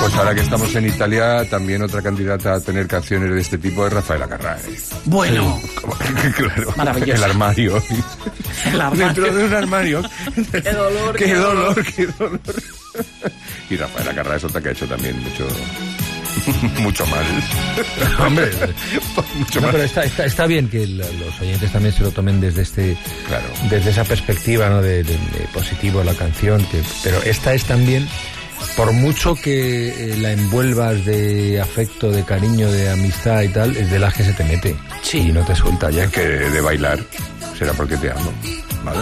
Pues ahora que estamos en Italia, también otra candidata a tener canciones de este tipo es Rafaela Carrà. Bueno. Claro. Maravilloso. El armario. El armario. Dentro de un armario. Qué dolor, qué dolor, qué dolor. Y Rafaela Carrà es otra que ha hecho también mucho mal. Hombre, mucho no, mal. pero está bien que los oyentes también se lo tomen desde desde esa perspectiva, ¿no? de positivo la canción, pero esta es también, por mucho que la envuelvas de afecto, de cariño, de amistad y tal, es de las que se te mete. Sí. Y no te suelta ya. Que de bailar será porque te amo.